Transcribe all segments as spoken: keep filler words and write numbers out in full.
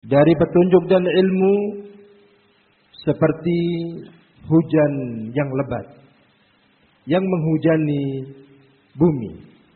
dari petunjuk dan ilmu seperti hujan yang lebat yang menghujani bumi.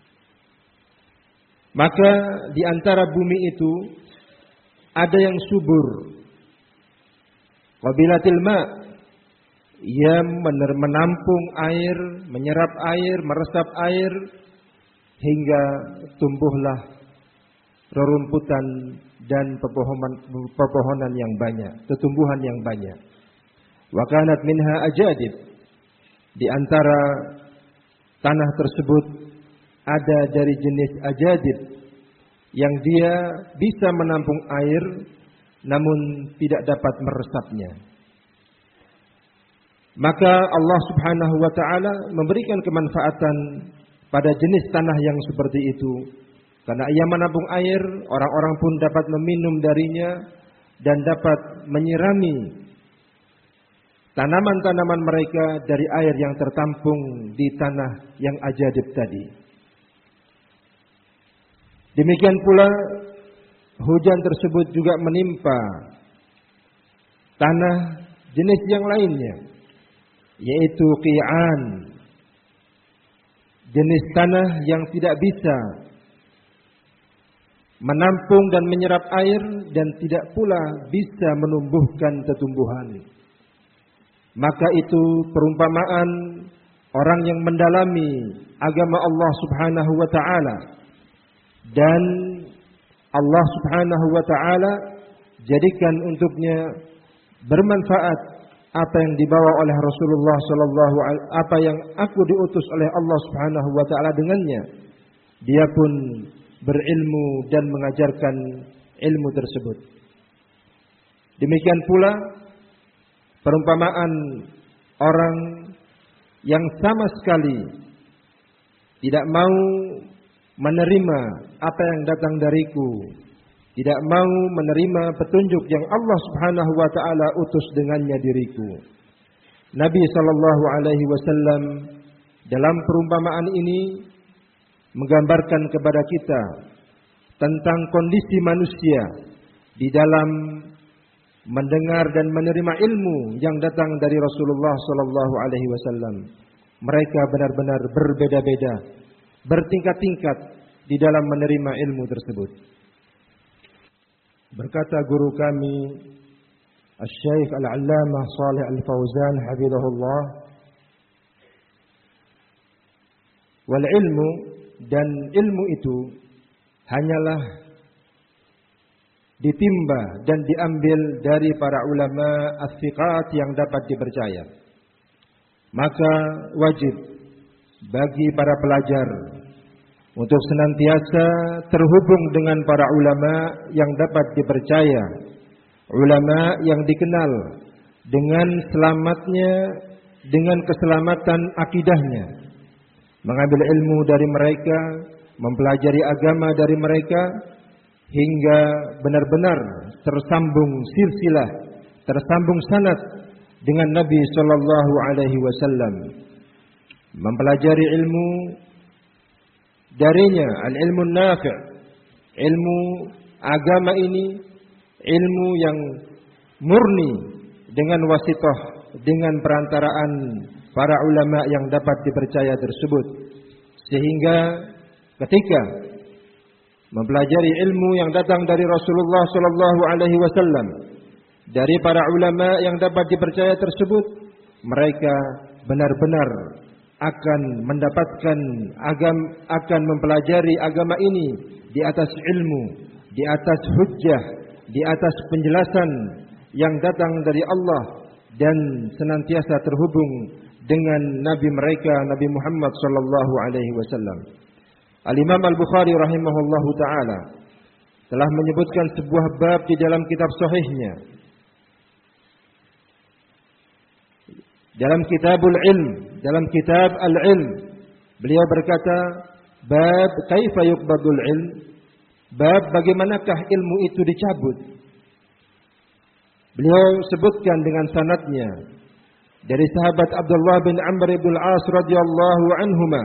Maka di antara bumi itu ada yang subur, qabilatil ma', ia menampung air, menyerap air, meresap air, hingga tumbuhlah rerumputan dan pepohonan, pepohonan yang banyak, tumbuhan yang banyak. Wa kanat minha ajadib, di antara tanah tersebut ada dari jenis ajadib yang dia bisa menampung air namun tidak dapat meresapnya. Maka Allah Subhanahu wa taala memberikan kemanfaatan pada jenis tanah yang seperti itu. Karena ia menampung air, orang-orang pun dapat meminum darinya dan dapat menyirami tanaman-tanaman mereka dari air yang tertampung di tanah yang ajadib tadi. Demikian pula hujan tersebut juga menimpa tanah jenis yang lainnya, yaitu qi'an, jenis tanah yang tidak bisa menampung dan menyerap air dan tidak pula bisa menumbuhkan tumbuhan. Maka itu perumpamaan orang yang mendalami agama Allah Subhanahu wa taala, dan Allah Subhanahu wa taala jadikan untuknya bermanfaat apa yang dibawa oleh Rasulullah sallallahu alaihi wasallam, apa yang aku diutus oleh Allah Subhanahu wa taala dengannya. Dia pun berilmu dan mengajarkan ilmu tersebut. Demikian pula perumpamaan orang yang sama sekali tidak mau menerima apa yang datang dariku, tidak mau menerima petunjuk yang Allah Subhanahu wa taala utus dengannya diriku. Nabi sallallahu alaihi wasallam dalam perumpamaan ini menggambarkan kepada kita tentang kondisi manusia di dalam mendengar dan menerima ilmu yang datang dari Rasulullah sallallahu alaihi wasallam. Mereka benar-benar berbeda-beda, bertingkat-tingkat di dalam menerima ilmu tersebut. Berkata guru kami Asy-Syaikh Al-Allamah Shalih Al-Fauzan hafizahullah, wal ilmu, dan ilmu itu hanyalah ditimba dan diambil dari para ulama as-siqat yang dapat dipercaya. Maka wajib bagi para pelajar untuk senantiasa terhubung dengan para ulama yang dapat dipercaya, ulama yang dikenal dengan selamatnya, dengan keselamatan akidahnya, mengambil ilmu dari mereka, mempelajari agama dari mereka, hingga benar-benar tersambung silsilah, tersambung sanad dengan Nabi sallallahu alaihi wasallam, mempelajari ilmu darinya, al-ilmu nafi', ilmu agama ini ilmu yang murni dengan wasithah, dengan perantaraan para ulama yang dapat dipercaya tersebut, sehingga ketika mempelajari ilmu yang datang dari Rasulullah sallallahu alaihi wasallam, dari para ulama yang dapat dipercaya tersebut, mereka benar-benar akan mendapatkan agama, akan mempelajari agama ini di atas ilmu, di atas hujjah, di atas penjelasan yang datang dari Allah, dan senantiasa terhubung dengan Nabi mereka, Nabi Muhammad sallallahu alaihi wasallam. Al-Imam Al-Bukhari rahimahullahu taala telah menyebutkan sebuah bab di dalam kitab sahihnya, dalam kitabul ilm, dalam kitab al-ilm, beliau berkata, bab kaifa yuqbadul ilm, bab bagaimanakah ilmu itu dicabut. Beliau sebutkan dengan sanadnya dari sahabat Abdullah bin Amr bin Al-As radhiyallahu anhuma.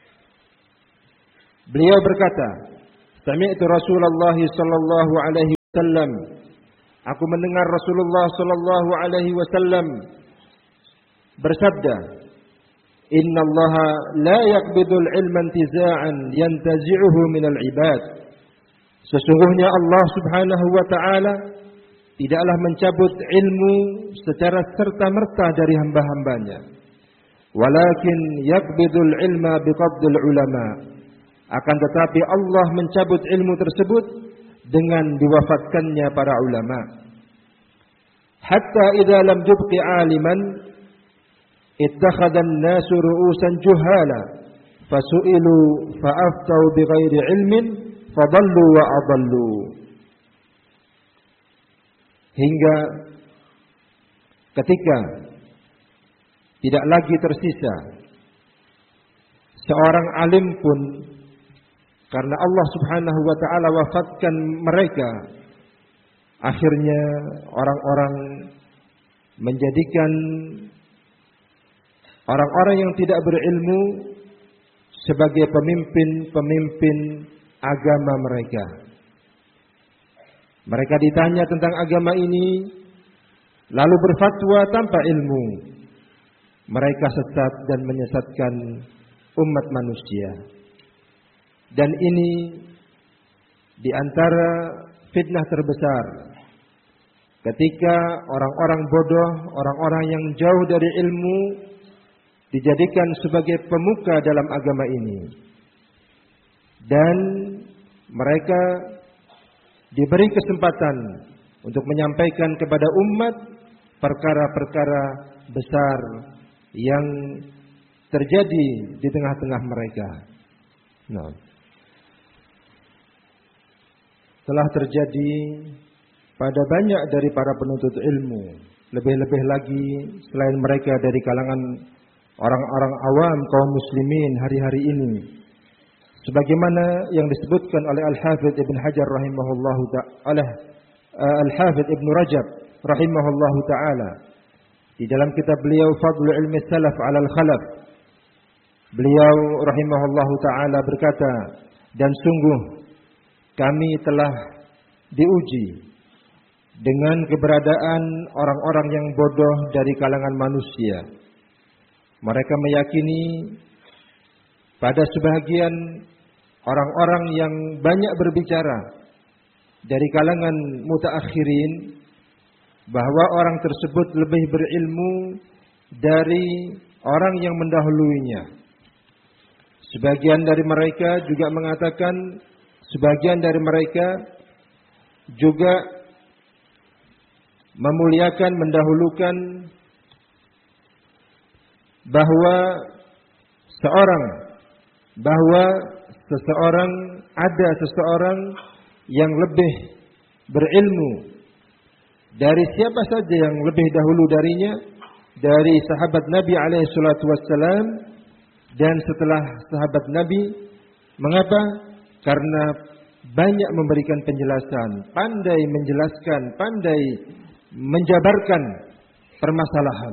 Beliau berkata, sami'tu Rasulullah sallallahu alaihi wasallam, aku mendengar Rasulullah sallallahu alaihi wasallam bersabda, "Inna Allah la yaqbidul ilma intiza'an yantazi'uhu minal ibad." Sesungguhnya Allah Subhanahu wa taala tidaklah mencabut ilmu secara serta-merta dari hamba-hambanya. Walakin yaqbidul ilma biqabdil ulama. Akan tetapi Allah mencabut ilmu tersebut dengan diwafatkannya para ulama. Hatta idza lam yubqi 'aliman ittakhadha an-nasu ru'usan juhala fasu'ilu fa'aftau bighairi ilmin fadallu wa adallu. Hingga ketika tidak lagi tersisa seorang alim pun, karena Allah Subhanahu wa taala wafatkan mereka, akhirnya orang-orang menjadikan orang-orang yang tidak berilmu sebagai pemimpin-pemimpin agama mereka. Mereka ditanya tentang agama ini, lalu berfatwa tanpa ilmu. Mereka sesat dan menyesatkan umat manusia. Dan ini di antara fitnah terbesar. Ketika orang-orang bodoh, orang-orang yang jauh dari ilmu dijadikan sebagai pemuka dalam agama ini. Dan mereka diberi kesempatan untuk menyampaikan kepada umat perkara-perkara besar yang terjadi di tengah-tengah mereka. Nah, telah terjadi pada banyak dari para penuntut ilmu, lebih-lebih lagi selain mereka dari kalangan orang-orang awam kaum muslimin hari-hari ini. Sebagaimana yang disebutkan oleh Al-Hafidz Ibn Hajar rahimahullahu ta'ala, Al-Hafidz Ibn Rajab rahimahullahu ta'ala, di dalam kitab beliau Fadlu Ilmi Salaf 'ala Al-Khalaf, beliau rahimahullahu ta'ala berkata, dan sungguh kami telah diuji dengan keberadaan orang-orang yang bodoh dari kalangan manusia. Mereka meyakini pada sebahagian orang-orang yang banyak berbicara dari kalangan mutaakhirin bahwa orang tersebut lebih berilmu dari orang yang mendahuluinya. Sebagian dari mereka juga mengatakan, sebagian dari mereka juga memuliakan, mendahulukan bahwa seorang bahwa seseorang ada seseorang yang lebih berilmu dari siapa saja yang lebih dahulu darinya, dari sahabat Nabi alaihi salatu wassalam dan setelah sahabat Nabi. Mengapa? Karena banyak memberikan penjelasan, pandai menjelaskan, pandai menjabarkan permasalahan.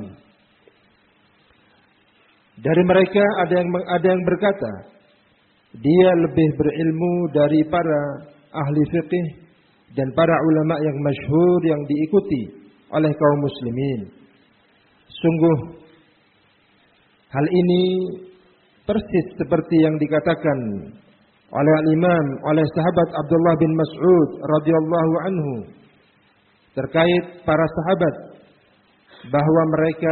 Dari mereka ada yang ada yang berkata, dia lebih berilmu dari para ahli fiqih dan para ulama yang masyhur yang diikuti oleh kaum muslimin. Sungguh hal ini persis seperti yang dikatakan oleh al-Imam, oleh sahabat Abdullah bin Mas'ud radhiyallahu anhu terkait para sahabat, bahwa mereka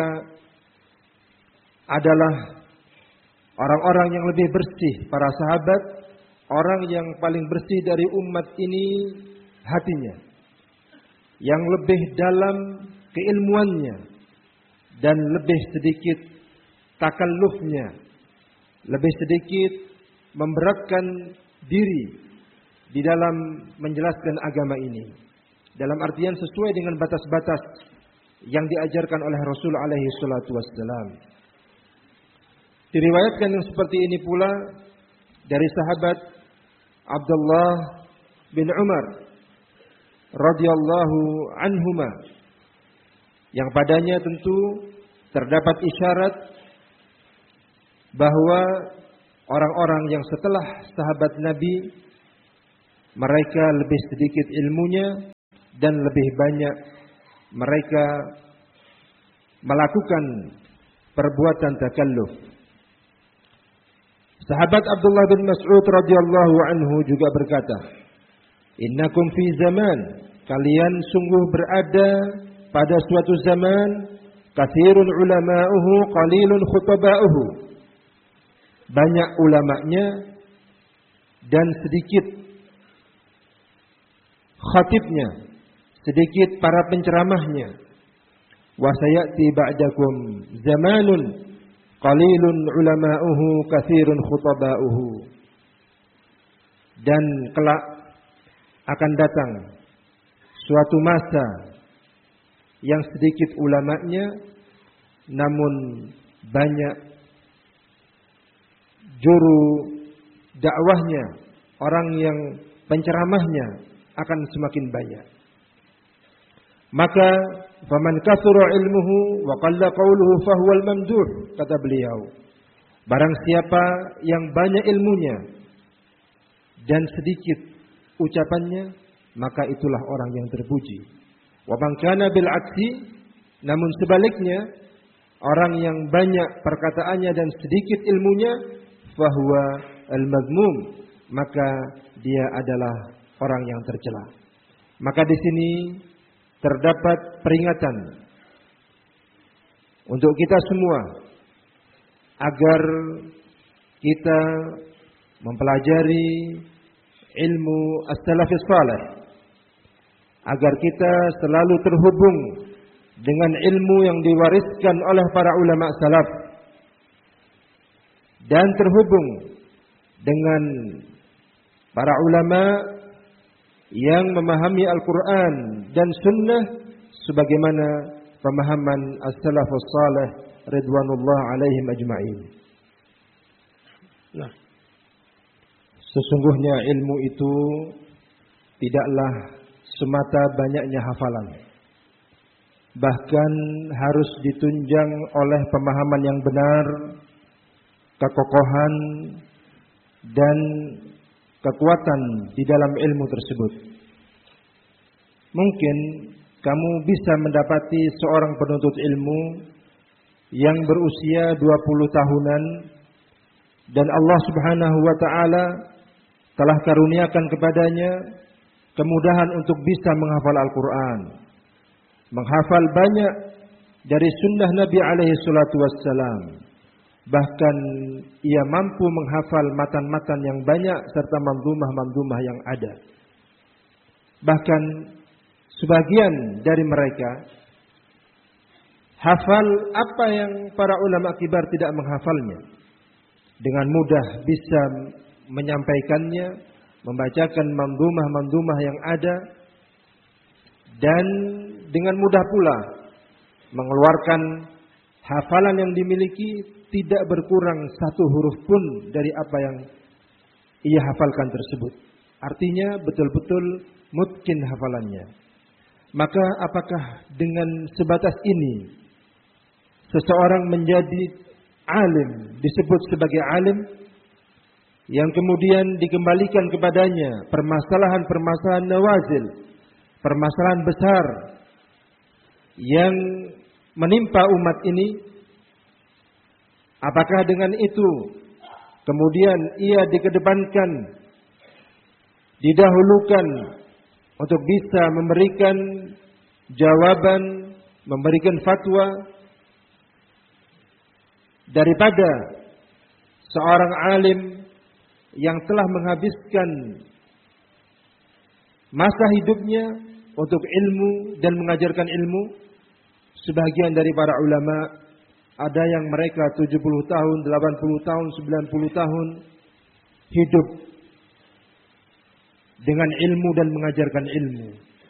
adalah orang-orang yang lebih bersih. Para sahabat, orang yang paling bersih dari umat ini hatinya, yang lebih dalam keilmuannya dan lebih sedikit takallufnya, lebih sedikit memberatkan diri di dalam menjelaskan agama ini, dalam artian sesuai dengan batas-batas yang diajarkan oleh Rasul alaihi salatu wassalam. Diriwayatkan yang seperti ini pula dari sahabat Abdullah bin Umar radhiyallahu anhuma, yang padanya tentu terdapat isyarat bahwa orang-orang yang setelah sahabat Nabi mereka lebih sedikit ilmunya dan lebih banyak mereka melakukan perbuatan takalluf. Sahabat Abdullah bin Mas'ud radhiyallahu anhu juga berkata, "Innakum fi zaman, kalian sungguh berada pada suatu zaman, katsirun ulama'uhu qalilun khutaba'uhu." Banyak ulamanya dan sedikit khatibnya, sedikit para penceramahnya. Wa sayati ba'dakum zamanun qalilun ulama'uhu katsirun khutaba'uhu. Dan kelak akan datang suatu masa yang sedikit ulamanya namun banyak juru dakwahnya, orang yang penceramahnya akan semakin banyak. Maka faman kathura ilmuhu wa qalla qawluhu fahuwal mamduh, kata beliau. Barang siapa yang banyak ilmunya dan sedikit ucapannya, maka itulah orang yang terpuji. Wa man kana bil aksi, namun sebaliknya orang yang banyak perkataannya dan sedikit ilmunya, fahuwa al-mazmum, maka dia adalah orang yang tercela. Maka di sini terdapat peringatan untuk kita semua agar kita mempelajari ilmu as-salafis salih, agar kita selalu terhubung dengan ilmu yang diwariskan oleh para ulama salaf dan terhubung dengan para ulama yang memahami Al-Quran dan Sunnah sebagaimana pemahaman as-salafus salih ridwanullah alaihim ajma'in. Nah, sesungguhnya ilmu itu tidaklah semata banyaknya hafalan, bahkan harus ditunjang oleh pemahaman yang benar, kekokohan dan kekuatan di dalam ilmu tersebut. Mungkin kamu bisa mendapati seorang penuntut ilmu yang berusia dua puluh tahunan dan Allah Subhanahu wa taala telah karuniakan kepadanya kemudahan untuk bisa menghafal Al-Quran, menghafal banyak dari sunnah Nabi alaihi salatu wassalam. Bahkan ia mampu menghafal matan-matan yang banyak serta mandumah-mandumah yang ada. Bahkan sebagian dari mereka hafal apa yang para ulama kibar tidak menghafalnya. Dengan mudah bisa menyampaikannya, membacakan mandumah-mandumah yang ada, dan dengan mudah pula mengeluarkan hafalan yang dimiliki tidak berkurang satu huruf pun dari apa yang ia hafalkan tersebut. Artinya betul-betul mutkin hafalannya. Maka apakah dengan sebatas ini seseorang menjadi alim, disebut sebagai alim, yang kemudian dikembalikan kepadanya permasalahan-permasalahan nawazil, permasalahan besar yang menimpa umat ini? Apakah dengan itu kemudian ia dikedepankan, didahulukan untuk bisa memberikan jawaban, memberikan fatwa daripada seorang alim yang telah menghabiskan masa hidupnya untuk ilmu dan mengajarkan ilmu? Sebagian dari para ulama, ada yang mereka tujuh puluh tahun, delapan puluh tahun, sembilan puluh tahun hidup dengan ilmu dan mengajarkan ilmu.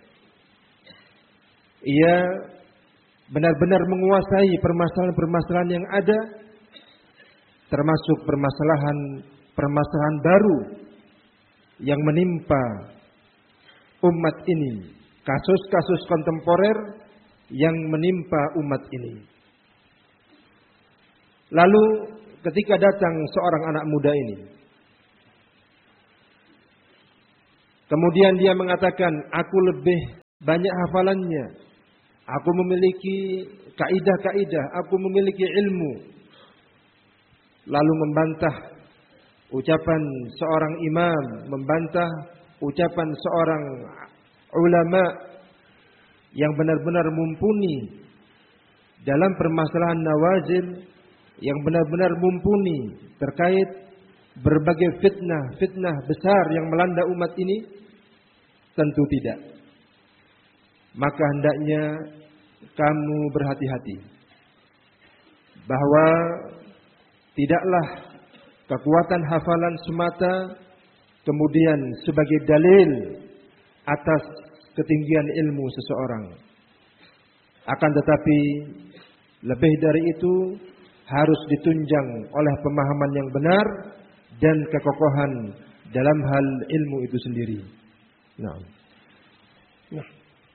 Ia benar-benar menguasai permasalahan-permasalahan yang ada, termasuk permasalahan-permasalahan baru yang menimpa umat ini, kasus-kasus kontemporer yang menimpa umat ini. Lalu ketika datang seorang anak muda ini, kemudian dia mengatakan, aku lebih banyak hafalannya, aku memiliki kaidah-kaidah, aku memiliki ilmu, lalu membantah ucapan seorang imam, membantah ucapan seorang ulama yang benar-benar mumpuni dalam permasalahan nawazil, yang benar-benar mumpuni terkait berbagai fitnah-fitnah besar yang melanda umat ini? Tentu tidak. Maka hendaknya kamu berhati-hati bahwa tidaklah kekuatan hafalan semata kemudian sebagai dalil atas ketinggian ilmu seseorang. Akan tetapi lebih dari itu harus ditunjang oleh pemahaman yang benar dan kekokohan dalam hal ilmu itu sendiri. Nah, nah.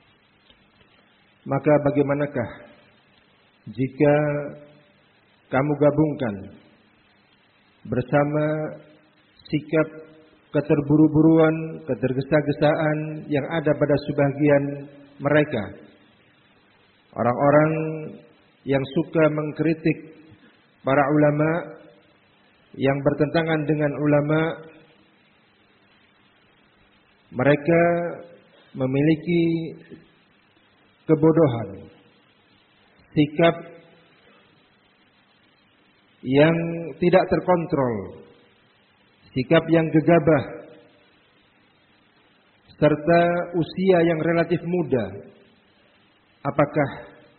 Maka bagaimanakah jika kamu gabungkan bersama sikap keterburu-buruan, ketergesa-gesaan yang ada pada sebagian mereka, orang-orang yang suka mengkritik para ulama, yang bertentangan dengan ulama, mereka memiliki kebodohan, sikap yang tidak terkontrol, sikap yang gegabah, serta usia yang relatif muda. Apakah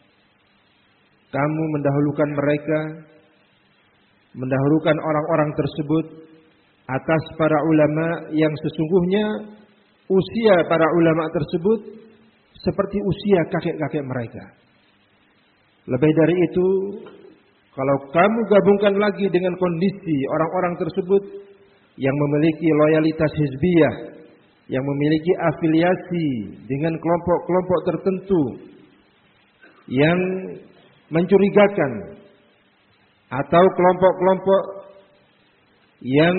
kamu mendahulukan mereka, mendahulukan orang-orang tersebut atas para ulama yang sesungguhnya usia para ulama tersebut seperti usia kakek-kakek mereka? Lebih dari itu, kalau kamu gabungkan lagi dengan kondisi orang-orang tersebut yang memiliki loyalitas hizbiyah, yang memiliki afiliasi dengan kelompok-kelompok tertentu yang mencurigakan, atau kelompok-kelompok yang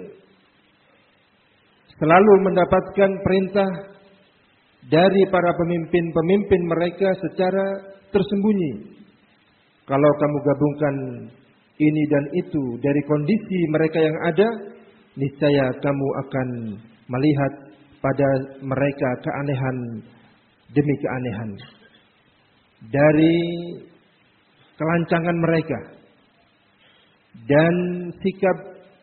selalu mendapatkan perintah dari para pemimpin-pemimpin mereka secara tersembunyi. Kalau kamu gabungkan ini dan itu dari kondisi mereka yang ada, niscaya kamu akan melihat pada mereka keanehan demi keanehan. Dari kelancangan mereka dan sikap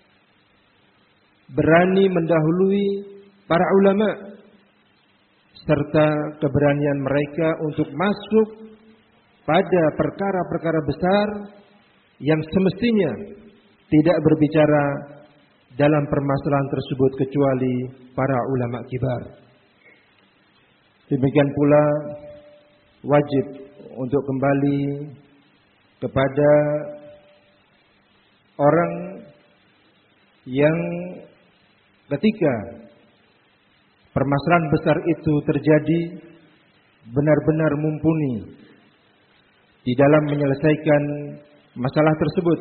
berani mendahului para ulama, serta keberanian mereka untuk masuk pada perkara-perkara besar yang semestinya tidak berbicara dalam permasalahan tersebut kecuali para ulama kibar. Demikian pula wajib untuk kembali kepada orang yang ketika permasalahan besar itu terjadi benar-benar mumpuni di dalam menyelesaikan masalah tersebut,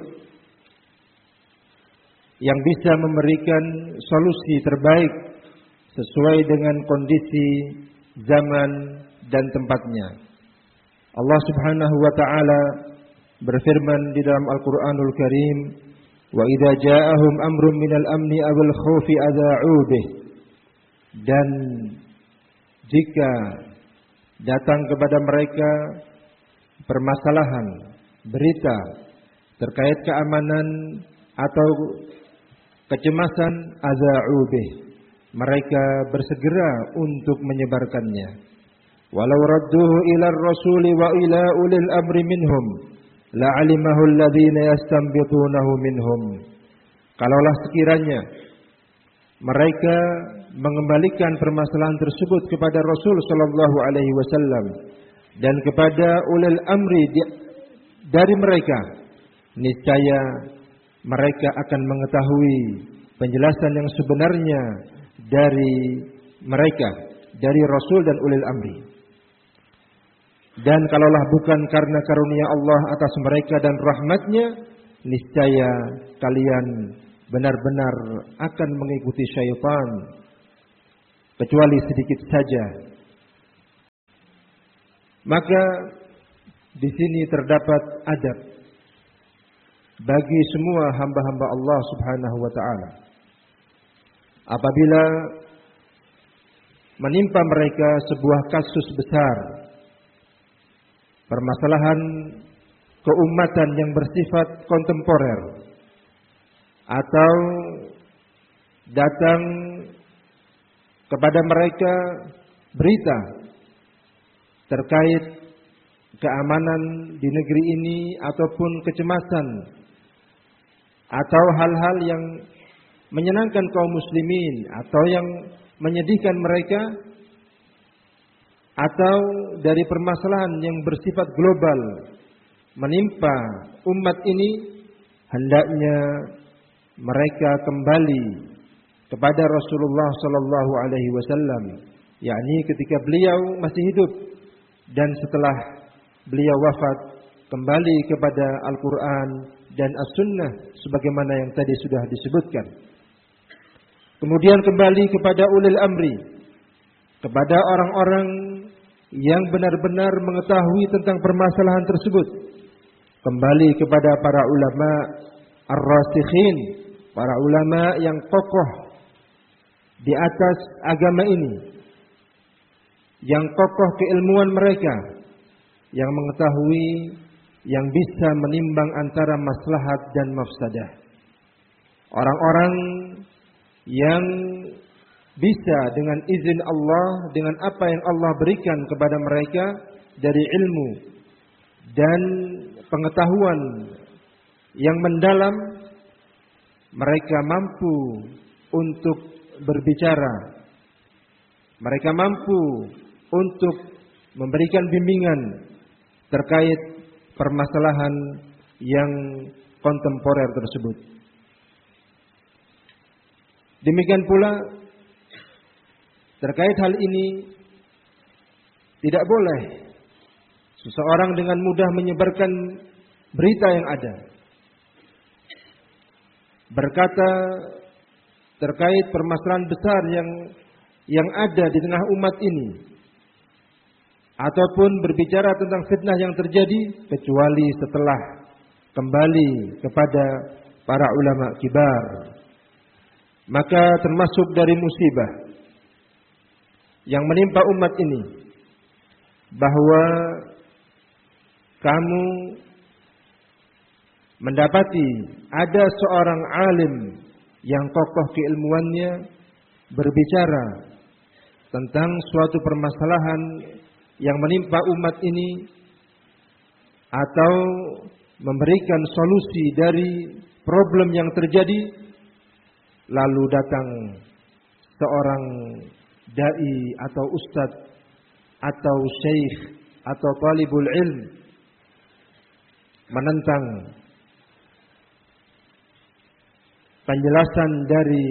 yang bisa memberikan solusi terbaik sesuai dengan kondisi zaman dan tempatnya. Allah Subhanahu wa taala berfirman di dalam Al-Qur'anul Karim, "Wa idza ja'ahum amrun minal amni awil khaufi adza'u bih." Dan jika datang kepada mereka permasalahan, berita terkait keamanan atau kecemasan, adza'u bih, mereka bersegera untuk menyebarkannya. Walau radduhu ila ar-rasuli wa ila ulil amri minhum la'alimahu alladhina yastanbitunahu minhum. Kalaulah sekiranya mereka mengembalikan permasalahan tersebut kepada Rasul sallallahu alaihi wasallam dan kepada ulil amri dari mereka, niscaya mereka akan mengetahui penjelasan yang sebenarnya dari mereka, dari Rasul dan ulil amri. Dan kalaulah bukan karena karunia Allah atas mereka dan rahmatnya, niscaya kalian benar-benar akan mengikuti syaitan, kecuali sedikit saja Maka di sini terdapat adab bagi semua hamba-hamba Allah Subhanahu wa taala. Apabila menimpa mereka sebuah kasus besar, permasalahan keumatan yang bersifat kontemporer, atau datang kepada mereka berita terkait keamanan di negeri ini ataupun kecemasan atau hal-hal yang menyenangkan kaum muslimin atau yang menyedihkan mereka, atau dari permasalahan yang bersifat global menimpa umat ini, hendaknya mereka kembali kepada Rasulullah sallallahu alaihi wasallam, yakni ketika beliau masih hidup dan setelah beliau wafat kembali kepada Al-Qur'an dan As-Sunnah sebagaimana yang tadi sudah disebutkan. Kemudian kembali kepada ulil amri, kepada orang-orang yang benar-benar mengetahui tentang permasalahan tersebut. Kembali kepada para ulama ar-rasikhin, para ulama yang kokoh di atas agama ini, yang kokoh keilmuan mereka, yang mengetahui, yang bisa menimbang antara maslahat dan mafsadah. Orang-orang yang bisa dengan izin Allah, dengan apa yang Allah berikan kepada mereka dari ilmu dan pengetahuan yang mendalam, mereka mampu untuk berbicara, mereka mampu untuk memberikan bimbingan terkait permasalahan yang kontemporer tersebut. Demikian pula terkait hal ini, tidak boleh seseorang dengan mudah menyebarkan berita yang ada, berkata terkait permasalahan besar yang yang ada di tengah umat ini, ataupun berbicara tentang fitnah yang terjadi kecuali setelah kembali kepada para ulama kibar. Maka termasuk dari musibah yang menimpa umat ini, bahwa kamu mendapati ada seorang alim yang kokoh keilmuannya berbicara tentang suatu permasalahan yang menimpa umat ini, atau memberikan solusi dari problem yang terjadi, lalu datang seorang dai atau ustadz atau syekh atau talibul ilm menentang penjelasan dari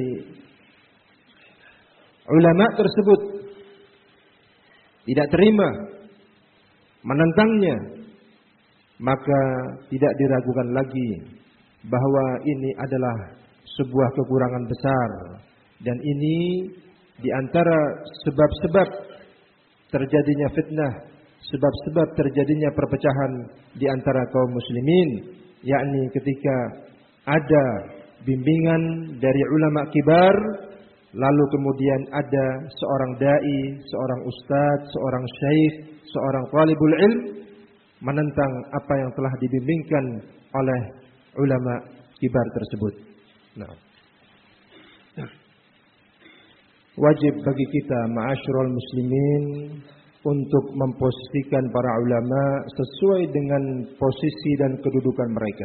ulama tersebut, tidak terima, menentangnya, maka tidak diragukan lagi bahwa ini adalah sebuah kekurangan besar, dan ini di antara sebab-sebab terjadinya fitnah, sebab-sebab terjadinya perpecahan di antara kaum muslimin, yakni ketika ada bimbingan dari ulama kibar, lalu kemudian ada seorang dai, seorang ustadz, seorang syekh, seorang talibul ilm menentang apa yang telah dibimbingkan oleh ulama kibar tersebut. Nah, wajib bagi kita ma'asyiral muslimin untuk memposisikan para ulama sesuai dengan posisi dan kedudukan mereka.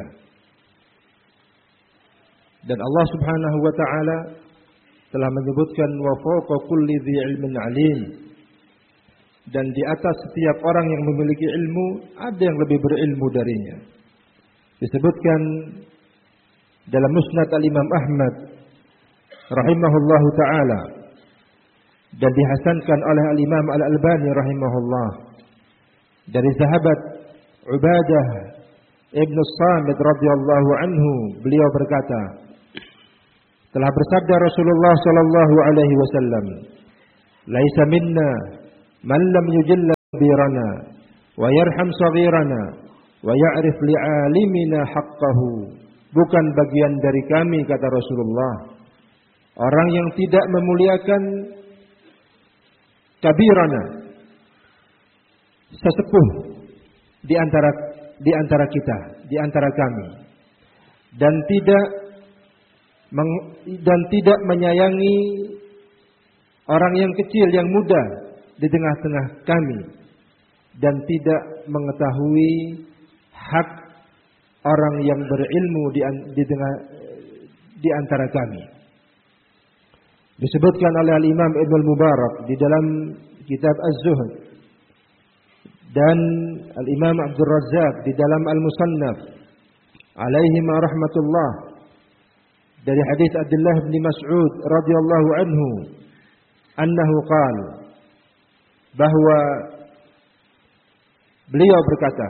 Dan Allah Subhanahu wa taala telah menyebutkan wa fawqa kulli dzi ilmin alim. Dan di atas setiap orang yang memiliki ilmu ada yang lebih berilmu darinya. Disebutkan dalam Musnad Al-Imam Ahmad rahimahullahu taala, dan dihasankan oleh Al-Imam Al-Albani rahimahullah, dari sahabat Ubadah Ibn Samit radhiyallahu anhu, beliau berkata, telah bersabda Rasulullah sallallahu alaihi wasallam, "Laisa minna man lam yujilla birana wa yarham saghirana wa ya'rif li'alimina haqqahu. Bukan bagian dari kami, kata Rasulullah, orang yang tidak memuliakan kabirana, sesepuh di antara di antara kita, di antara kami, dan tidak meng, dan tidak menyayangi orang yang kecil, yang muda di tengah-tengah kami, dan tidak mengetahui hak orang yang berilmu di, di tengah di antara kami. Disebutkan oleh Al-Imam Ibnu Mubarak di dalam kitab Az-Zuhd, dan Al-Imam Abdul Razzaq di dalam Al-Musannaf alaihima rahmatullah, dari hadis Abdullah bin Mas'ud radhiyallahu anhu annahu qala, bahwa beliau berkata,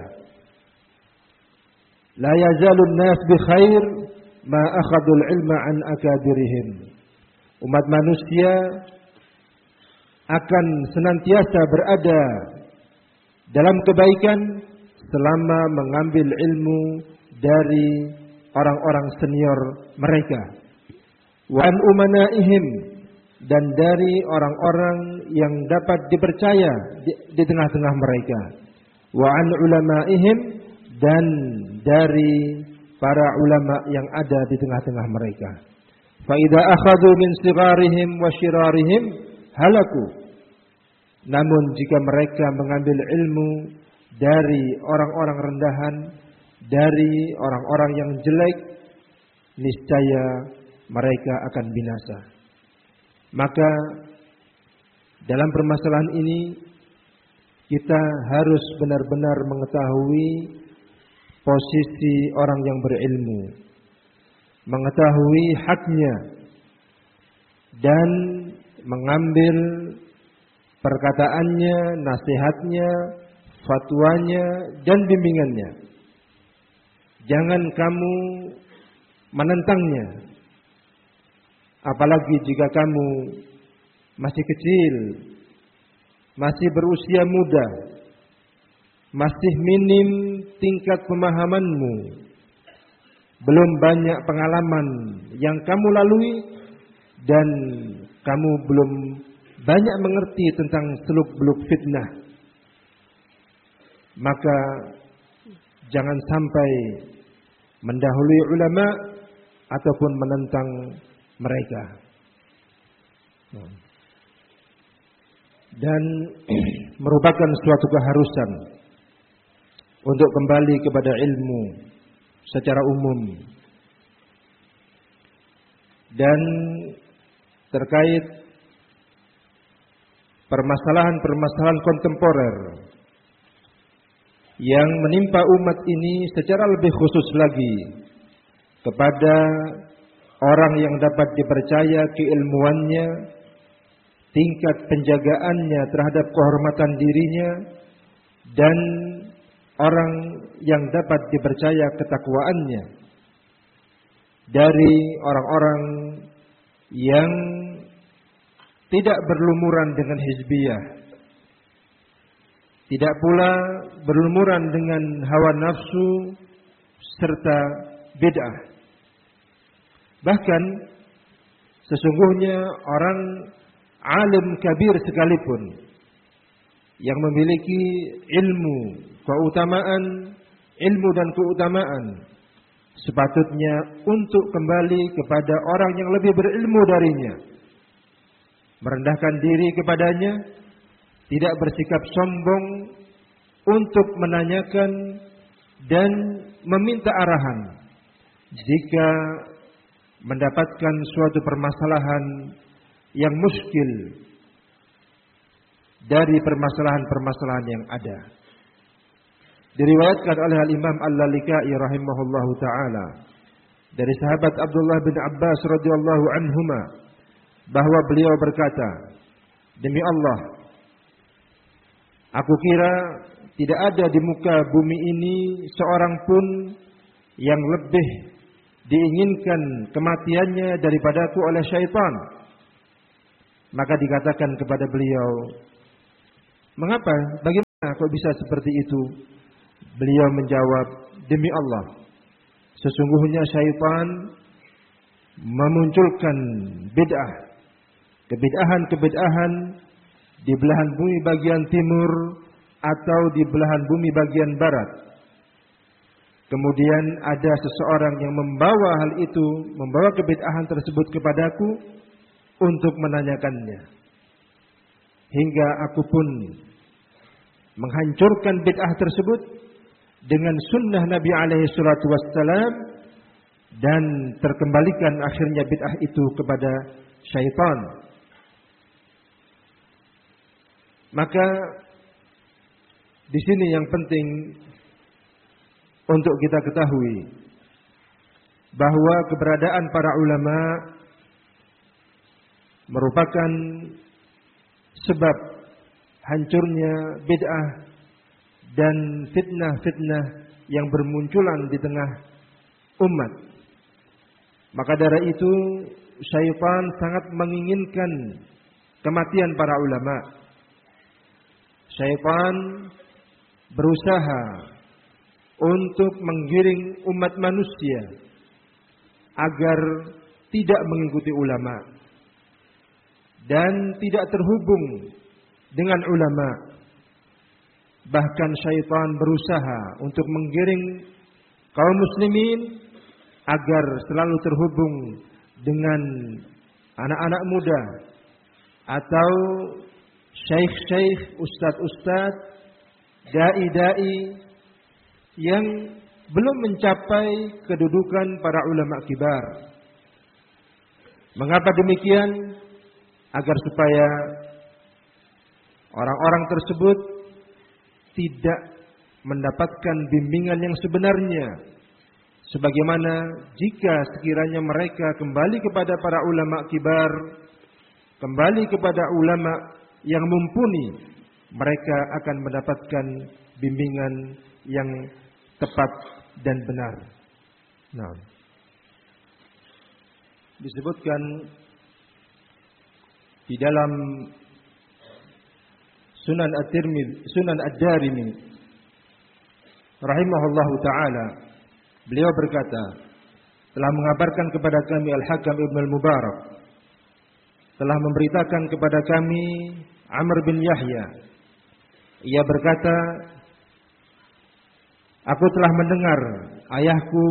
la yazalun nas bi khair ma akhadul ilma an akabirihim. Umat manusia akan senantiasa berada dalam kebaikan selama mengambil ilmu dari orang-orang senior mereka. Wa an umanaihim, dan dari orang-orang yang dapat dipercaya di, di tengah-tengah mereka. Wa an ulamaihim, dan dari para ulama yang ada di tengah-tengah mereka. Fa idza akhadhu min sigharihim wa shirarihim halaku. Namun jika mereka mengambil ilmu dari orang-orang rendahan, dari orang-orang yang jelek, niscaya mereka akan binasa. Maka dalam permasalahan ini kita harus benar-benar mengetahui posisi orang yang berilmu, mengetahui haknya, dan mengambil perkataannya, nasihatnya, fatwanya, dan bimbingannya. Jangan kamu menentangnya, apalagi jika kamu masih kecil, masih berusia muda, masih minim tingkat pemahamanmu, belum banyak pengalaman yang kamu lalui, dan kamu belum banyak mengerti tentang seluk-beluk fitnah. Maka jangan sampai mendahului ulama ataupun menentang mereka. Dan merupakan suatu keharusan untuk kembali kepada ilmu secara umum. Dan terkait permasalahan-permasalahan kontemporer yang menimpa umat ini secara lebih khusus lagi kepada orang yang dapat dipercaya keilmuannya, tingkat penjagaannya terhadap kehormatan dirinya, dan orang yang dapat dipercaya ketakwaannya dari orang-orang yang tidak berlumuran dengan hizbiyah, tidak pula berlumuran dengan hawa nafsu serta bid'ah. Bahkan sesungguhnya orang alim kabir sekalipun yang memiliki ilmu, keutamaan, ilmu dan keutamaan, sepatutnya untuk kembali kepada orang yang lebih berilmu darinya, merendahkan diri kepadanya, tidak bersikap sombong untuk menanyakan dan meminta arahan jika mendapatkan suatu permasalahan yang muskil dari permasalahan-permasalahan yang ada. Diriwayatkan oleh Al-Imam Al-Lalikai rahimahullahu taala dari sahabat Abdullah bin Abbas radhiyallahu anhuma bahwa beliau berkata, demi Allah, aku kira tidak ada di muka bumi ini seorang pun yang lebih diinginkan kematiannya daripadaku oleh syaitan. Maka dikatakan kepada beliau, mengapa? Bagaimana kok bisa seperti itu? Beliau menjawab, demi Allah, sesungguhnya syaitan memunculkan bid'ah, kebid'ahan-kebid'ahan di belahan bumi bagian timur atau di belahan bumi bagian barat. Kemudian ada seseorang yang membawa hal itu, membawa kebid'ahan tersebut kepadaku untuk menanyakannya. Hingga aku pun menghancurkan bid'ah tersebut dengan sunnah Nabi alaihi salatu wassalam, dan terkembalikan akhirnya bid'ah itu kepada syaitan. Maka di sini yang penting untuk kita ketahui bahwa keberadaan para ulama merupakan sebab hancurnya bid'ah dan fitnah-fitnah yang bermunculan di tengah umat. Maka dari itu syaitan sangat menginginkan kematian para ulama. Syaitan berusaha untuk menggiring umat manusia agar tidak mengikuti ulama dan tidak terhubung dengan ulama. Bahkan syaitan berusaha untuk menggiring kaum muslimin agar selalu terhubung dengan anak-anak muda atau syekh-syekh, ustadz-ustadz, dai-dai yang belum mencapai kedudukan para ulama kibar. Mengapa demikian? Agar supaya orang-orang tersebut tidak mendapatkan bimbingan yang sebenarnya. Sebagaimana jika sekiranya mereka kembali kepada para ulama kibar, kembali kepada ulama yang mumpuni, mereka akan mendapatkan bimbingan yang tepat dan benar. Nah, disebutkan di dalam Sunan At-Tirmidzi, Sunan Ad-Darimi rahimahullahu taala, beliau berkata, telah mengabarkan kepada kami Al-Hakam Ibn Al-Mubarak, telah memberitakan kepada kami Amr bin Yahya. Ia berkata, aku telah mendengar ayahku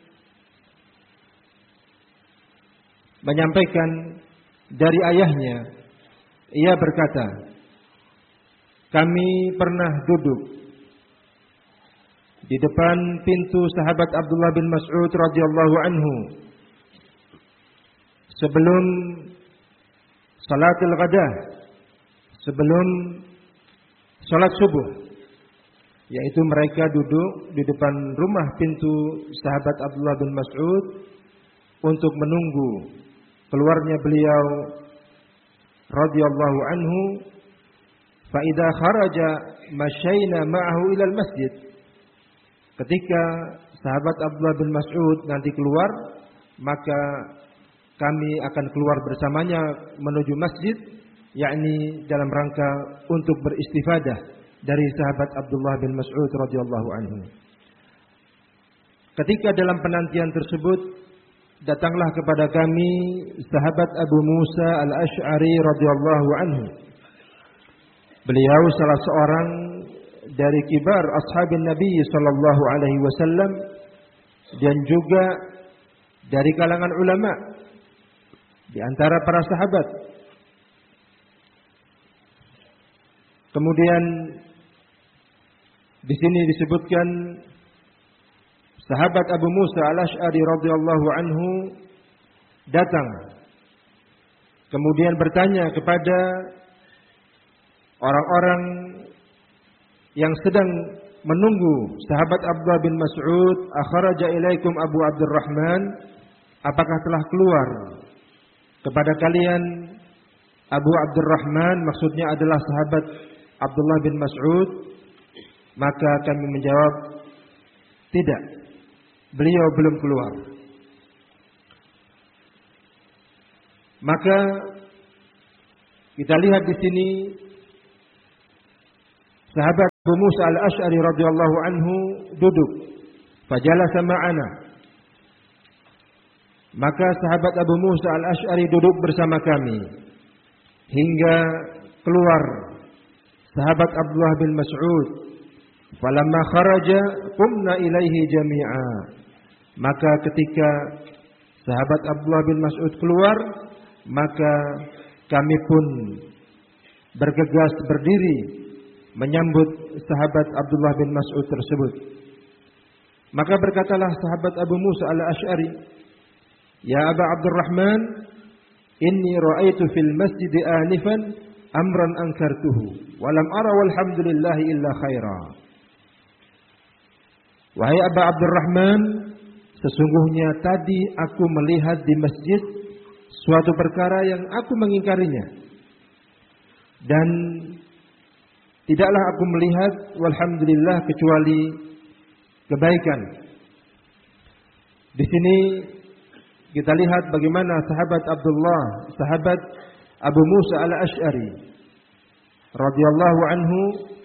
menyampaikan dari ayahnya. Ia berkata, kami pernah duduk di depan pintu sahabat Abdullah bin Mas'ud radhiyallahu anhu sebelum salatul ghadah, sebelum salat subuh, yaitu mereka duduk di depan rumah pintu sahabat Abdullah bin Mas'ud untuk menunggu keluarnya beliau radhiyallahu anhu. Fa idza kharaja masyayna ma'ahu ila al-masjid. Ketika sahabat Abdullah bin Mas'ud nanti keluar, maka kami akan keluar bersamanya menuju masjid, yakni dalam rangka untuk beristifadah dari sahabat Abdullah bin Mas'ud radhiyallahu anhu. Ketika dalam penantian tersebut, datanglah kepada kami sahabat Abu Musa Al-Asy'ari radhiyallahu anhu. Beliau salah seorang dari kibar ashabin Nabi sallallahu alaihi wasallam dan juga dari kalangan ulama di antara para sahabat. Kemudian di sini disebutkan sahabat Abu Musa Al-Asy'ari radhiyallahu anhu datang, kemudian bertanya kepada orang-orang yang sedang menunggu sahabat Abdullah bin Mas'ud, akharaja ilaikum Abu Abdurrahman, apakah telah keluar kepada kalian Abu Abdurrahman, maksudnya adalah sahabat Abdullah bin Mas'ud? Maka kami menjawab, tidak, beliau belum keluar. Maka kita lihat di sini sahabat Abu Musa al-Ash'ari radhiyallahu anhu duduk. Fajalasa ma'ana. Maka sahabat Abu Musa al-Ash'ari duduk bersama kami. Hingga keluar sahabat Abdullah bin Mas'ud. Falamma kharaja qumna ilaihi jami'a. Maka ketika sahabat Abdullah bin Mas'ud keluar, maka kami pun bergegas berdiri menyambut sahabat Abdullah bin Mas'ud tersebut. Maka berkatalah sahabat Abu Musa al-Ash'ari, "Ya Aba Abdurrahman, inni ra'aitu fil masjid anifan amran ankartuhu, walam ara walhamdulillahi illa khaira." Wahai Aba Abdurrahman, sesungguhnya tadi aku melihat di masjid suatu perkara yang aku mengingkarinya. Dan tidaklah aku melihat walhamdulillah kecuali kebaikan. Di sini kita lihat bagaimana sahabat Abdullah, sahabat Abu Musa al-Ash'ari radhiyallahu anhu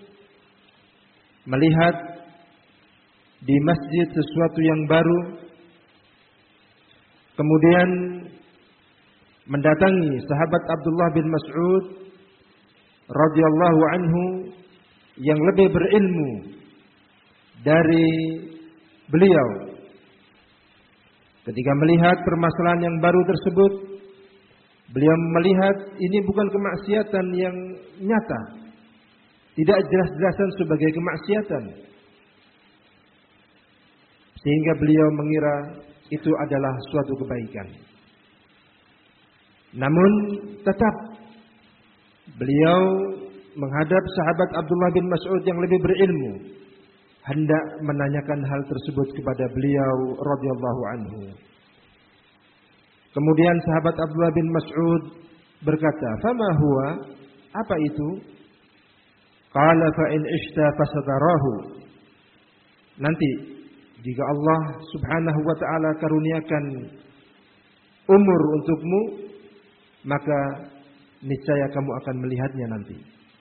melihat di masjid sesuatu yang baru, kemudian mendatangi sahabat Abdullah bin Mas'ud radhiyallahu anhu yang lebih berilmu dari beliau. Ketika melihat permasalahan yang baru tersebut, beliau melihat ini bukan kemaksiatan yang nyata, tidak jelas-jelasan sebagai kemaksiatan, sehingga beliau mengira itu adalah suatu kebaikan. Namun tetap beliau menghadap sahabat Abdullah bin Mas'ud yang lebih berilmu, hendak menanyakan hal tersebut kepada beliau radhiyallahu anhu. Kemudian sahabat Abdullah bin Mas'ud berkata, "Fama huwa?" Apa itu? Qala fa in ishta fasatarahu. Nanti jika Allah Subhanahu wa taala karuniakan umur untukmu, maka niscaya kamu akan melihatnya nanti.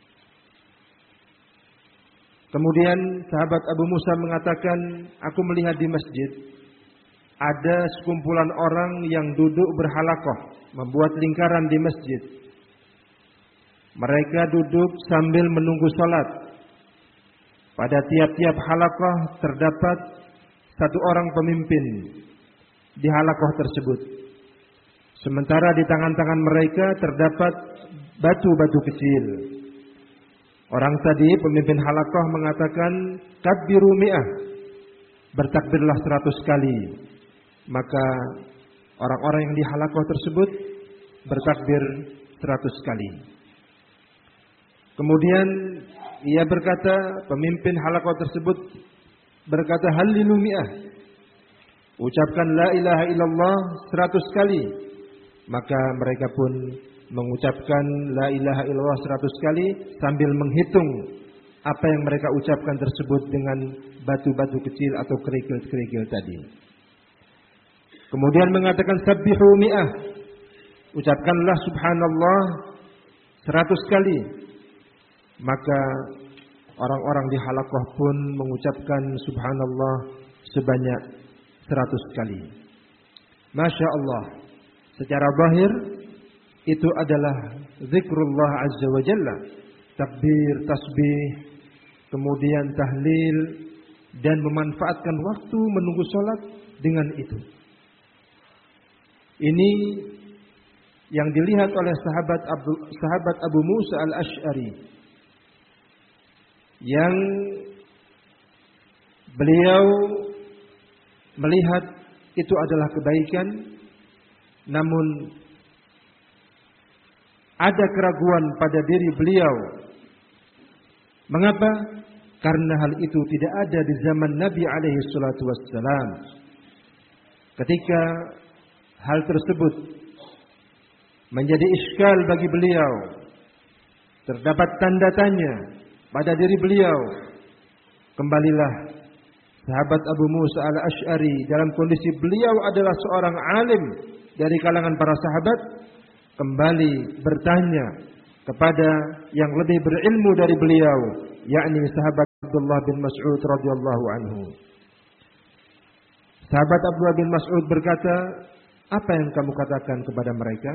Kemudian sahabat Abu Musa mengatakan, aku melihat di masjid ada sekumpulan orang yang duduk berhalaqah, membuat lingkaran di masjid. Mereka duduk sambil menunggu salat. Pada tiap-tiap halaqah terdapat satu orang pemimpin di halaqah tersebut. Sementara di tangan-tangan mereka terdapat batu-batu kecil. Orang tadi pemimpin halaqah mengatakan, "Kabbiru mi'ah." Bertakbirlah seratus kali. Maka orang-orang yang di halaqah tersebut bertakbir seratus kali. Kemudian ia berkata, pemimpin halaqah tersebut berkata, "Hallilu mi'ah." Ucapkan la ilaha illallah seratus kali. Maka mereka pun mengucapkan la ilaha illallah seratus kali sambil menghitung apa yang mereka ucapkan tersebut dengan batu-batu kecil atau kerikil-kerikil tadi. Kemudian mengatakan sabbihu mi'ah. Ucapkanlah subhanallah seratus kali. Maka orang-orang di halaqah pun mengucapkan subhanallah sebanyak seratus kali. Masya Allah. Secara zahir itu adalah zikrullah azza wa jalla, takbir, tasbih, kemudian tahlil, dan memanfaatkan waktu menunggu sholat dengan itu. Ini yang dilihat oleh sahabat Abu, sahabat Abu Musa al-Ash'ari, yang beliau melihat itu adalah kebaikan, namun ada keraguan pada diri beliau. Mengapa? Karena hal itu tidak ada di zaman Nabi alaihi salatu wassalam. Ketika hal tersebut menjadi iskal bagi beliau, terdapat tanda tanya pada diri beliau, kembalilah sahabat Abu Musa al-Ash'ari dalam kondisi beliau adalah seorang alim dari kalangan para sahabat, kembali bertanya kepada yang lebih berilmu dari beliau, yakni sahabat Abdullah bin Mas'ud radhiyallahu anhu. Sahabat Abdullah bin Mas'ud berkata, "Apa yang kamu katakan kepada mereka?"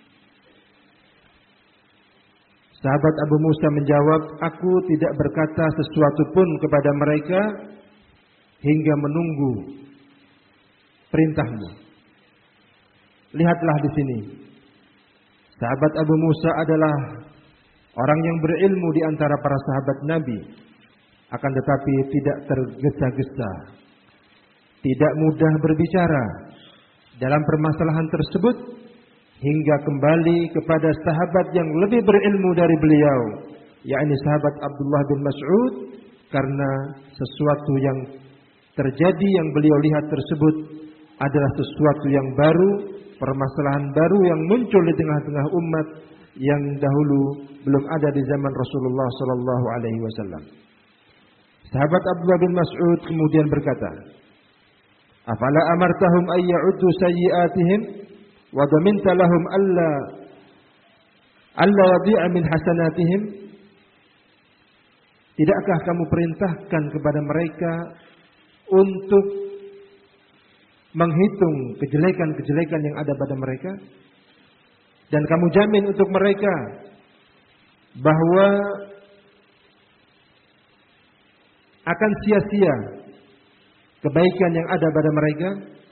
Sahabat Abu Musa menjawab, "Aku tidak berkata sesuatu pun kepada mereka hingga menunggu perintahmu." Lihatlah di sini. Sahabat Abu Musa adalah orang yang berilmu di antara para sahabat Nabi, akan tetapi tidak tergesa-gesa, tidak mudah berbicara dalam permasalahan tersebut, hingga kembali kepada sahabat yang lebih berilmu dari beliau, yakni sahabat Abdullah bin Mas'ud, karena sesuatu yang terjadi yang beliau lihat tersebut adalah sesuatu yang baru, permasalahan baru yang muncul di tengah-tengah umat yang dahulu belum ada di zaman Rasulullah sallallahu alaihi wasallam. Sahabat Abdullah bin Mas'ud kemudian berkata, "Afala amartahum ay ya'uddu sayyi'atihim wa daminta lahum alla alla yadhi'a min hasanatihim?" Tidakkah kamu perintahkan kepada mereka untuk menghitung kejelekan-kejelekan yang ada pada mereka, dan kamu jamin untuk mereka bahwa akan sia-sia kebaikan yang ada pada mereka?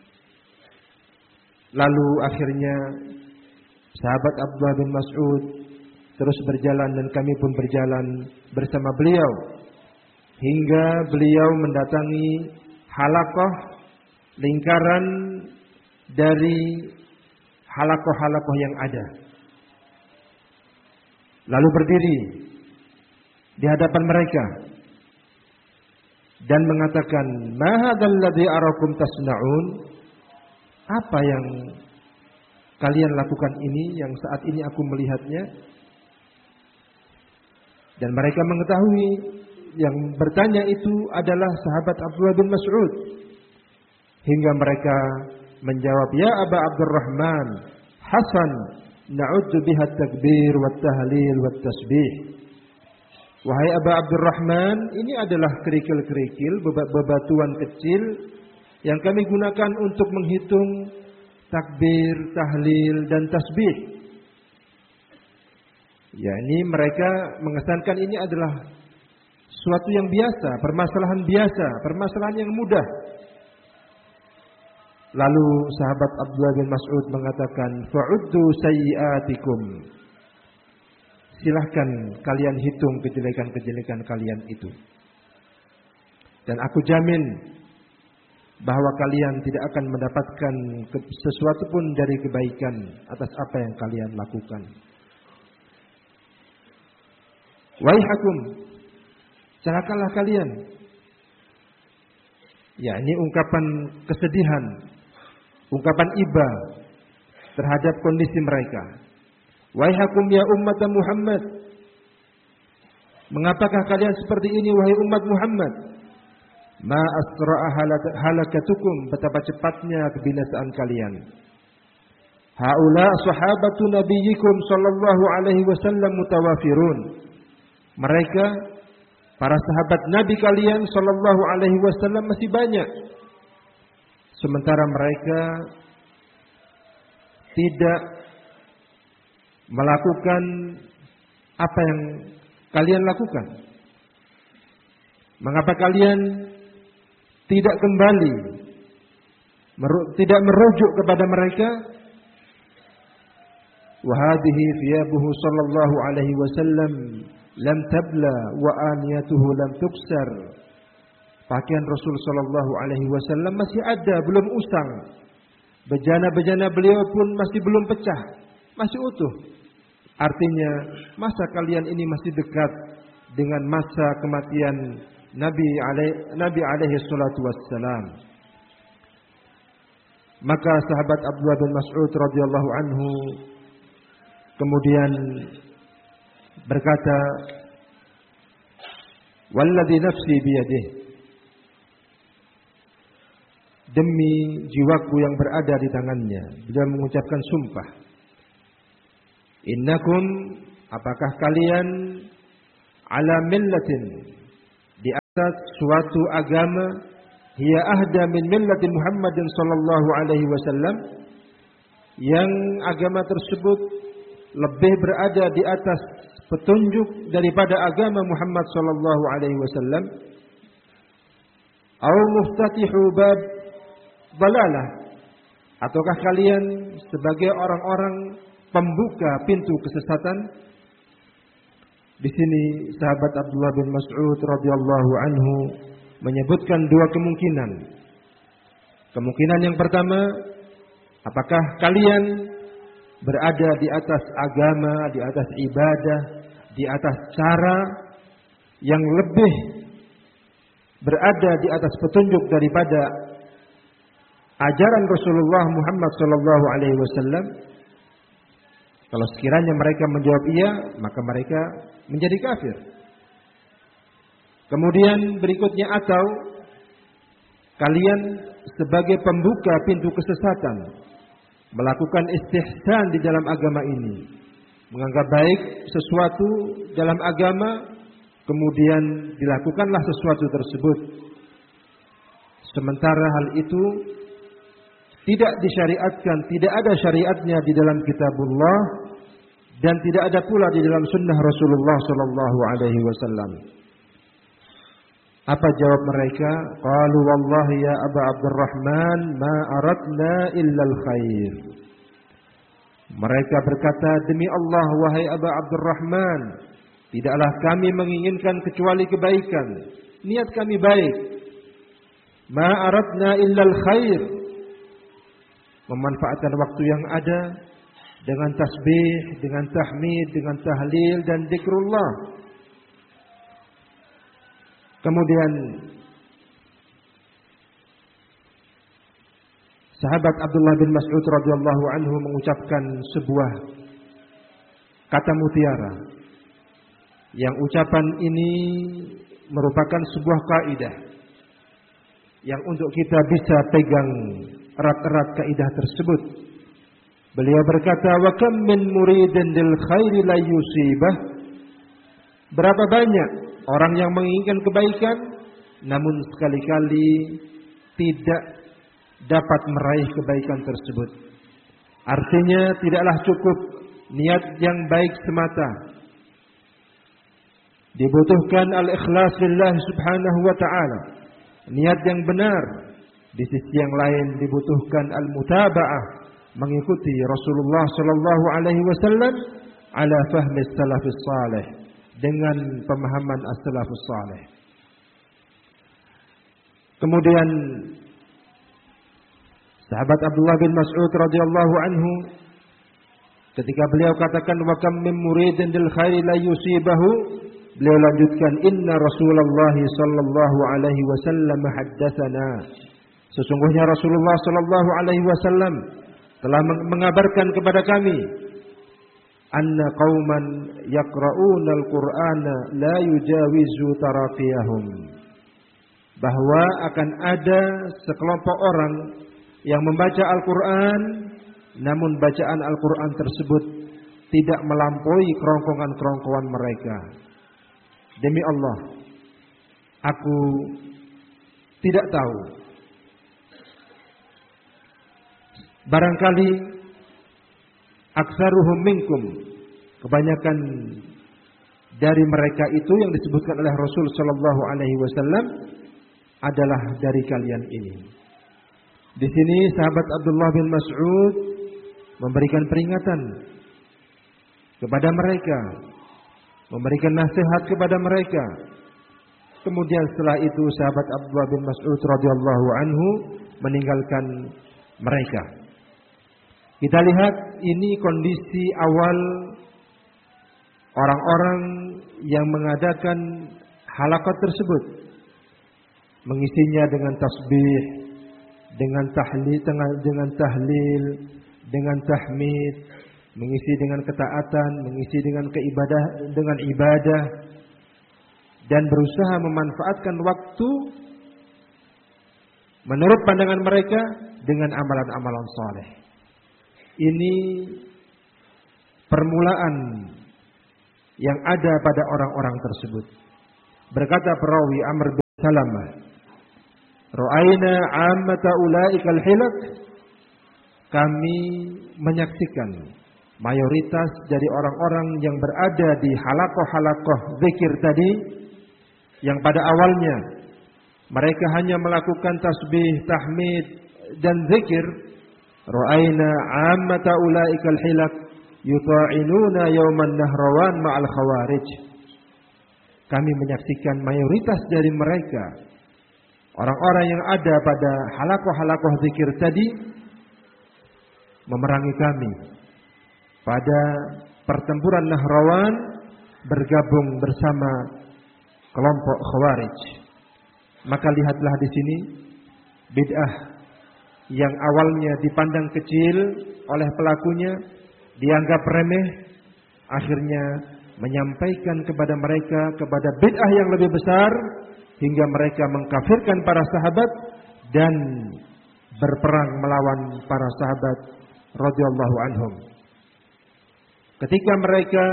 Lalu akhirnya sahabat Abdullah bin Mas'ud terus berjalan dan kami pun berjalan bersama beliau hingga beliau mendatangi halaqah, lingkaran dari halakoh-halakoh yang ada. Lalu berdiri di hadapan mereka dan mengatakan, "Ma hadzal ladzi arakum tasna'un?" Apa yang kalian lakukan ini yang saat ini aku melihatnya? Dan mereka mengetahui yang bertanya itu adalah sahabat Abdullah bin Mas'ud. Hingga mereka menjawab, "Ya Aba Abdurrahman, Hasan, na'uddu biha takbir wa tahlil wa tasbih." Wahai Aba Abdurrahman, ini adalah kerikil-kerikil, bebatuan kecil yang kami gunakan untuk menghitung takbir, tahlil, dan tasbih. Ya, ini mereka mengesankan ini adalah suatu yang biasa, permasalahan biasa, permasalahan yang mudah. Lalu sahabat Abdullah bin Mas'ud mengatakan, "Fa'uddu sayyi'atikum." Silahkan kalian hitung kejelekan-kejelekan kalian itu. Dan aku jamin bahwa kalian tidak akan mendapatkan sesuatu pun dari kebaikan atas apa yang kalian lakukan. Waihakum, celakalah kalian. Ya, ini ungkapan kesedihan, ungkapan iba terhadap kondisi mereka. Waihakum ya umat Muhammad, mengapakah kalian seperti ini wahai umat Muhammad? Ma asra'a halakatukum, betapa cepatnya kebinasaan kalian. Haula sahabatu nabiyyikum sallallahu alaihi wasallam mutawafirun. Mereka para sahabat Nabi kalian sallallahu alaihi wasallam masih banyak. Sementara mereka tidak melakukan apa yang kalian lakukan. Mengapa kalian tidak kembali, tidak merujuk kepada mereka? Wa hadhihi thiyabuhu sallallahu alaihi wasallam lam tabla wa aniyatuhu lam tuksar. Pakaian Rasul sallallahu alaihi wasallam masih ada, belum usang. Bejana-bejana beliau pun masih belum pecah, masih utuh. Artinya masa kalian ini masih dekat dengan masa kematian Nabi alaihi Nabi alaihi salatu wassalam. Maka sahabat Abdullah bin Mas'ud radhiyallahu anhu kemudian berkata, "Walladzi nafsi biyadihi," demi jiwaku yang berada di tangannya, beliau mengucapkan sumpah. "Innakum, apakah kalian ala millatin, di atas suatu agama, hiya ahda min millati Muhammadin sallallahu alaihi wasallam, yang agama tersebut lebih berada di atas petunjuk daripada agama Muhammad sallallahu alaihi wasallam, au muftatihu bab dalalah, ataukah kalian sebagai orang-orang pembuka pintu kesesatan? Di sini sahabat Abdullah bin Mas'ud radhiyallahu anhu menyebutkan dua kemungkinan. Kemungkinan yang pertama, apakah kalian berada di atas agama, di atas ibadah, di atas cara yang lebih berada di atas petunjuk daripada ajaran Rasulullah Muhammad sallallahu alaihi wasallam? Kalau sekiranya mereka menjawab iya, maka mereka menjadi kafir. Kemudian berikutnya, atau kalian sebagai pembuka pintu kesesatan melakukan istihsan di dalam agama ini, menganggap baik sesuatu dalam agama, kemudian dilakukanlah sesuatu tersebut, sementara hal itu tidak disyariatkan, tidak ada syariatnya di dalam kitabullah dan tidak ada pula di dalam sunnah Rasulullah sallallahu alaihi wasallam. Apa jawab mereka? Qalu wallahi ya Aba Abdurrahman ma aradna illa al-khair. Mereka berkata, demi Allah wahai Aba Abdurrahman, tidaklah kami menginginkan kecuali kebaikan. Niat kami baik. Ma aradna illa al-khair. Memanfaatkan waktu yang ada dengan tasbih, dengan tahmid, dengan tahlil dan zikrullah. Kemudian sahabat Abdullah bin Mas'ud radhiyallahu anhu mengucapkan sebuah kata mutiara, yang ucapan ini merupakan sebuah kaidah yang untuk kita bisa pegang erat-erat kaidah tersebut. Beliau berkata, wa kam min muridin lil khairi la yusibah. Berapa banyak orang yang menginginkan kebaikan namun sekali-kali tidak dapat meraih kebaikan tersebut. Artinya tidaklah cukup niat yang baik semata. Dibutuhkan al-ikhlas lillah subhanahu wa ta'ala, niat yang benar. Di sisi yang lain dibutuhkan al-mutaba'ah, mengikuti Rasulullah sallallahu alaihi wasallam ala fahmi salafus salih, dengan pemahaman as-salafus salih. Kemudian sahabat Abdullah bin Mas'ud radhiyallahu anhu ketika beliau katakan wa kam min muridin lil khairi la yusibahu, beliau lanjutkan inna Rasulullah sallallahu alaihi wasallam haddatsana. Sesungguhnya Rasulullah sallallahu alaihi wasallam telah mengabarkan kepada kami, anna qauman yaqra'una al-Qur'ana la yujawizu taraqiyahum, bahwa akan ada sekelompok orang yang membaca Al-Qur'an namun bacaan Al-Qur'an tersebut tidak melampaui kerongkongan-kerongkongan mereka. Demi Allah, aku tidak tahu, barangkali aksaruhum minkum, kebanyakan dari mereka itu yang disebutkan oleh Rasul sallallahu alaihi wasallam adalah dari kalian ini. Di sini sahabat Abdullah bin Mas'ud memberikan peringatan kepada mereka, memberikan nasihat kepada mereka. Kemudian setelah itu sahabat Abdullah bin Mas'ud radhiyallahu anhu meninggalkan mereka. Kita lihat ini kondisi awal orang-orang yang mengadakan halaqat tersebut, mengisinya dengan tasbih, dengan tahlil, dengan tahlil, dengan tahmid, mengisi dengan ketaatan, mengisi dengan keibadah, dengan ibadah, dan berusaha memanfaatkan waktu menurut pandangan mereka dengan amalan-amalan saleh. Ini permulaan yang ada pada orang-orang tersebut. Berkata perawi Amr bin Salamah, "Ra'aina 'ammata ulaikal hilak." Kami menyaksikan mayoritas dari orang-orang yang berada di halakoh-halakoh zikir tadi, yang pada awalnya mereka hanya melakukan tasbih, tahmid dan zikir. Ra'aina 'ammata ulaikal hilak yuta'inuna yawman nahrawan ma'al khawarij. Kami menyaksikan mayoritas dari mereka, orang-orang yang ada pada halakoh-halakoh zikir tadi, memerangi kami pada pertempuran Nahrawan, bergabung bersama kelompok Khawarij. Maka lihatlah di sini, bid'ah yang awalnya dipandang kecil oleh pelakunya, dianggap remeh, akhirnya menyampaikan kepada mereka kepada bid'ah yang lebih besar, hingga mereka mengkafirkan para sahabat dan berperang melawan para sahabat radhiyallahu anhum. Ketika mereka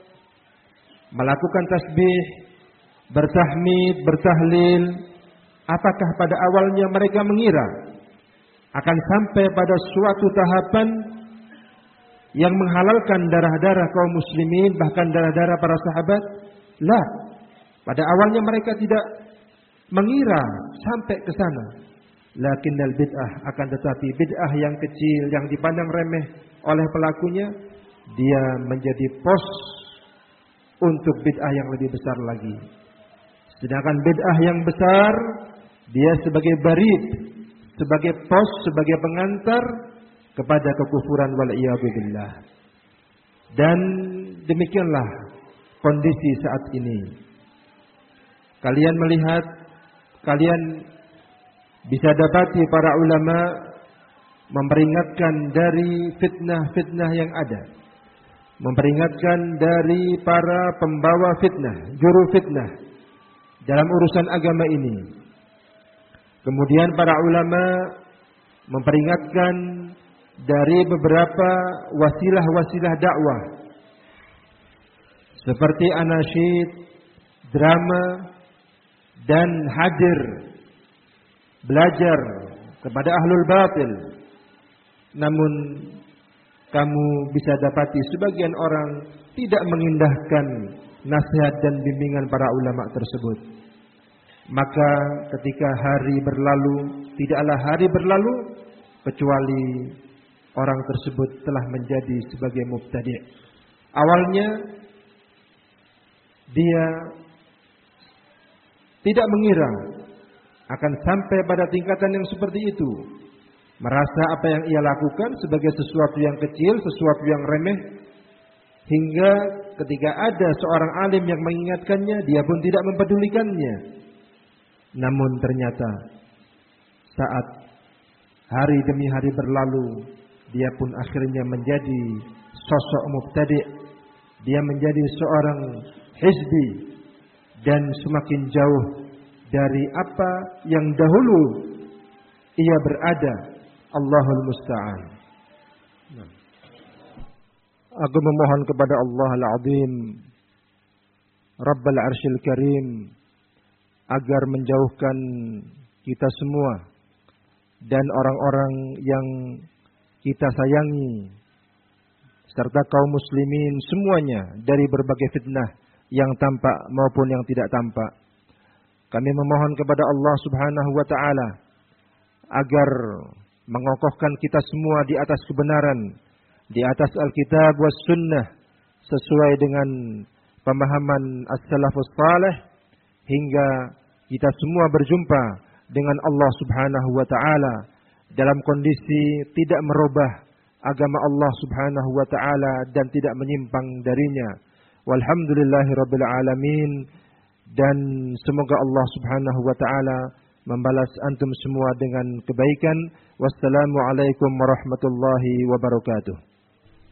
melakukan tasbih, bertahmid, bertahlil, apakah pada awalnya mereka mengira akan sampai pada suatu tahapan yang menghalalkan darah-darah kaum muslimin, bahkan darah-darah para sahabat? La. Pada awalnya mereka tidak mengira sampai ke sana. Lakinnal bid'ah, akan tetapi bid'ah yang kecil yang dipandang remeh oleh pelakunya, dia menjadi pos untuk bid'ah yang lebih besar lagi. Sedangkan bid'ah yang besar, dia sebagai barid, sebagai pos, sebagai pengantar kepada kekufuran wal'iyadu billah. Dan demikianlah kondisi saat ini. Kalian melihat, kalian bisa dapati para ulama memperingatkan dari fitnah-fitnah yang ada, memperingatkan dari para pembawa fitnah, juru fitnah dalam urusan agama ini. Kemudian para ulama memperingatkan dari beberapa wasilah-wasilah dakwah seperti anasyid, drama, dan hadir belajar kepada ahlul batil. Namun kamu bisa dapati sebagian orang tidak mengindahkan nasihat dan bimbingan para ulama tersebut. Maka ketika hari berlalu, tidaklah hari berlalu kecuali orang tersebut telah menjadi sebagai mubtadi'. Awalnya dia tidak mengira akan sampai pada tingkatan yang seperti itu, merasa apa yang ia lakukan sebagai sesuatu yang kecil, sesuatu yang remeh, hingga ketika ada seorang alim yang mengingatkannya, dia pun tidak mempedulikannya. Namun ternyata saat hari demi hari berlalu, dia pun akhirnya menjadi sosok mubtadi'. Dia menjadi seorang hizbi dan semakin jauh dari apa yang dahulu ia berada. Allahul musta'an. Aku memohon kepada Allah Al-Azim, Rabbul Arsyil Karim, agar menjauhkan kita semua dan orang-orang yang kita sayangi serta kaum muslimin semuanya dari berbagai fitnah yang tampak maupun yang tidak tampak. Kami memohon kepada Allah Subhanahu wa taala agar mengokohkan kita semua di atas kebenaran, di atas Alkitab was sunnah, sesuai dengan pemahaman as-salafus salih, hingga kita semua berjumpa dengan Allah Subhanahu wa taala dalam kondisi tidak merubah agama Allah Subhanahu wa taala dan tidak menyimpang darinya. Walhamdulillahirabbil alamin, dan semoga Allah Subhanahu wa taala membalas antum semua dengan kebaikan. Wassalamualaikum warahmatullahi wabarakatuh.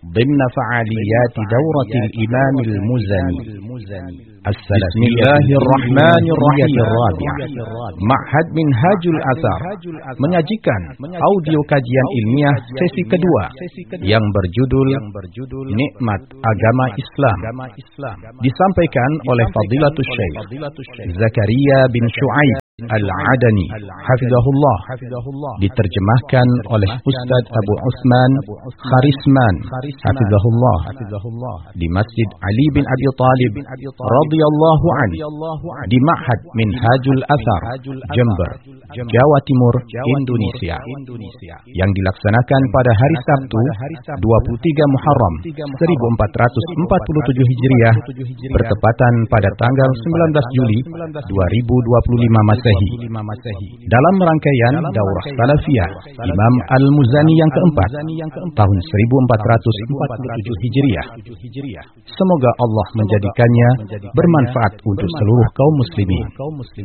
ضمن فعاليات دورة الإمام المزني. بسم الله الرحمن الرحيم. Ma'had Minhajul Athar menyajikan audio kajian ilmiah sesi kedua yang berjudul Nikmat Agama Islam, disampaikan oleh Fadilatul Syekh Zakaria bin Syu'aib Al-Adani hafizahullah, diterjemahkan oleh Ustaz Abu Utsman Kharisman hafizahullah di Masjid Ali bin Abi Thalib radhiyallahu anhu di Ma'had Minhajul Athar, Jember, Jawa Timur, Indonesia, yang dilaksanakan pada hari Sabtu dua puluh tiga Muharram seribu empat ratus empat puluh tujuh Hijriah bertepatan pada tanggal sembilan belas Juli dua ribu dua puluh lima Masehi, dalam rangkaian Daurah Salafiyah Imam Al-Muzani yang keempat tahun seribu empat ratus empat puluh tujuh Hijriah. Semoga Allah menjadikannya bermanfaat untuk seluruh kaum muslimin.